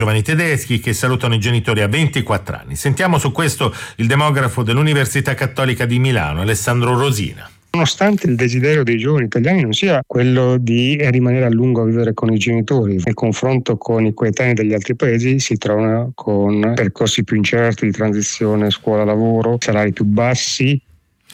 giovani tedeschi che salutano i genitori a 24 anni. Sentiamo su questo il demografo dell'Università Cattolica di Milano, Alessandro Rosina. Nonostante il desiderio dei giovani italiani non sia quello di rimanere a lungo a vivere con i genitori, nel confronto con i coetanei degli altri paesi si trovano con percorsi più incerti di transizione scuola-lavoro, salari più bassi.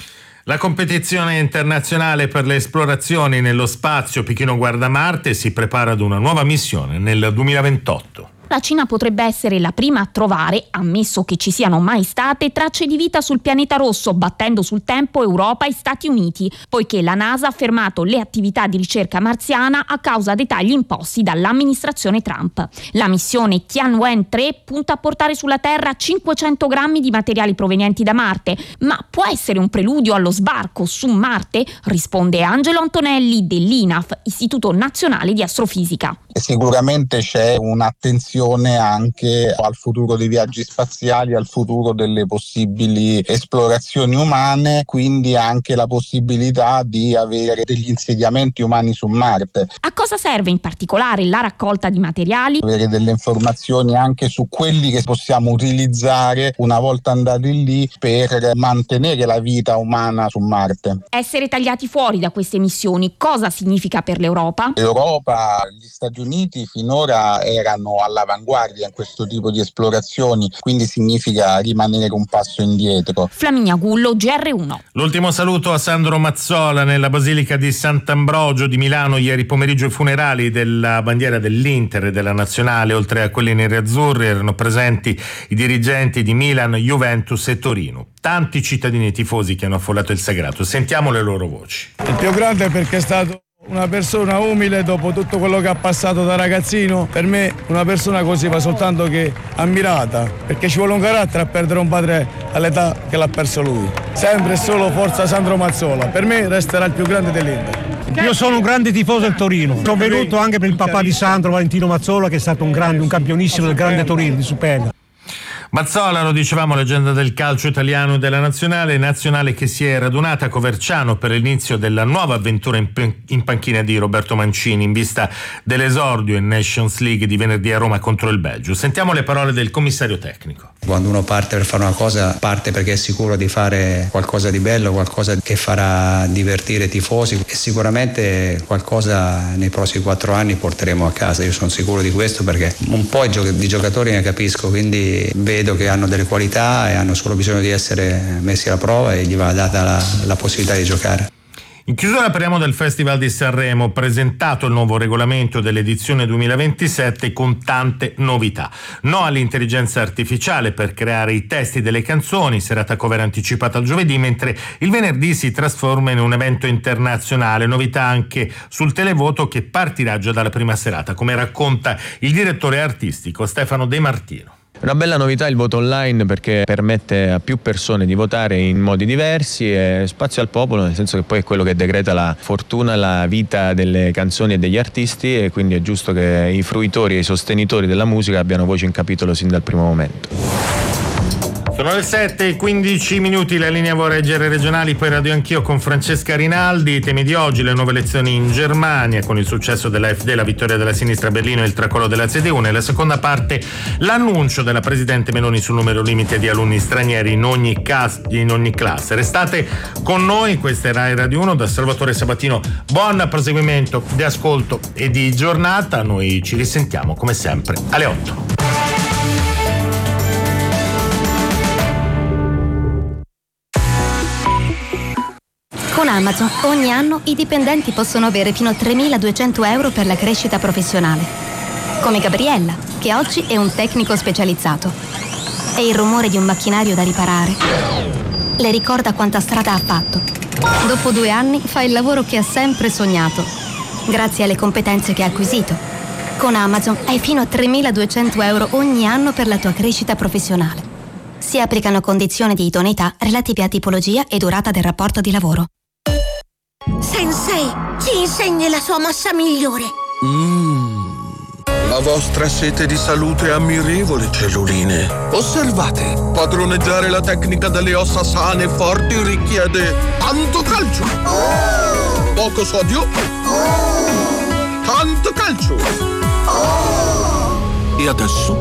La competizione internazionale per le esplorazioni nello spazio Pechino Guarda Marte si prepara ad una nuova missione nel 2028. La Cina potrebbe essere la prima a trovare, ammesso che ci siano mai state, tracce di vita sul pianeta rosso, battendo sul tempo Europa e Stati Uniti, poiché la NASA ha fermato le attività di ricerca marziana a causa dei tagli imposti dall'amministrazione Trump. La missione Tianwen-3 punta a portare sulla Terra 500 grammi di materiali provenienti da Marte, ma può essere un preludio allo sbarco su Marte? Risponde Angelo Antonelli dell'INAF, Istituto Nazionale di Astrofisica. Sicuramente c'è un'attenzione anche al futuro dei viaggi spaziali, al futuro delle possibili esplorazioni umane, quindi anche la possibilità di avere degli insediamenti umani su Marte. A cosa serve in particolare la raccolta di materiali? Avere delle informazioni anche su quelli che possiamo utilizzare una volta andati lì per mantenere la vita umana su Marte. Essere tagliati fuori da queste missioni cosa significa per l'Europa? L'Europa, gli Stati Uniti finora erano all'avanguardia in questo tipo di esplorazioni, quindi significa rimanere un passo indietro. Flaminia Gullo, GR1. L'ultimo saluto a Sandro Mazzola nella Basilica di Sant'Ambrogio di Milano. Ieri pomeriggio i funerali della bandiera dell'Inter e della Nazionale, oltre a quelli nerazzurri erano presenti i dirigenti di Milan, Juventus e Torino. Tanti cittadini tifosi che hanno affollato il sagrato. Sentiamo le loro voci. Il più grande perché è stato una persona umile dopo tutto quello che ha passato da ragazzino. Per me una persona così va soltanto che ammirata, perché ci vuole un carattere a perdere un padre all'età che l'ha perso lui. Sempre e solo forza Sandro Mazzola, per me resterà il più grande dell'Inter. Io sono un grande tifoso del Torino, sono venuto anche per il papà di Sandro, Valentino Mazzola, che è stato un campionissimo del grande Torino, di Superga. Mazzola, lo dicevamo, leggenda del calcio italiano e della nazionale che si è radunata a Coverciano per l'inizio della nuova avventura in panchina di Roberto Mancini in vista dell'esordio in Nations League di venerdì a Roma contro il Belgio. Sentiamo le parole del commissario tecnico. Quando uno parte per fare una cosa, parte perché è sicuro di fare qualcosa di bello, qualcosa che farà divertire i tifosi e sicuramente qualcosa nei prossimi 4 anni porteremo a casa. Io sono sicuro di questo perché un po' di giocatori ne capisco, quindi vedo che hanno delle qualità e hanno solo bisogno di essere messi alla prova e gli va data la possibilità di giocare. In chiusura parliamo del Festival di Sanremo, presentato il nuovo regolamento dell'edizione 2027 con tante novità. No all'intelligenza artificiale per creare i testi delle canzoni, serata cover anticipata al giovedì, mentre il venerdì si trasforma in un evento internazionale. Novità anche sul televoto che partirà già dalla prima serata, come racconta il direttore artistico Stefano De Martino. Una bella novità il voto online perché permette a più persone di votare in modi diversi e spazio al popolo, nel senso che poi è quello che decreta la fortuna, la vita delle canzoni e degli artisti e quindi è giusto che i fruitori e i sostenitori della musica abbiano voce in capitolo sin dal primo momento. Sono le 7:15, la linea Voreggere regionali, poi Radio Anch'io con Francesca Rinaldi. I temi di oggi: le nuove elezioni in Germania con il successo dell'AfD, la vittoria della sinistra a Berlino e il tracollo della CDU. Nella seconda parte l'annuncio della Presidente Meloni sul numero limite di alunni stranieri in ogni classe. Restate con noi, questa è Rai Radio 1, da Salvatore Sabatino. Buon proseguimento di ascolto e di giornata. Noi ci risentiamo come sempre alle 8. Con Amazon ogni anno i dipendenti possono avere fino a 3.200 euro per la crescita professionale. Come Gabriella, che oggi è un tecnico specializzato. E il rumore di un macchinario da riparare le ricorda quanta strada ha fatto. Dopo 2 anni fa il lavoro che ha sempre sognato, grazie alle competenze che ha acquisito. Con Amazon hai fino a 3.200 euro ogni anno per la tua crescita professionale. Si applicano condizioni di idoneità relative a tipologia e durata del rapporto di lavoro. Sensei, ci insegni la sua mossa migliore. La vostra sete di salute è ammirevole, celluline. Osservate, padroneggiare la tecnica delle ossa sane e forti richiede tanto calcio, poco sodio, tanto calcio. E adesso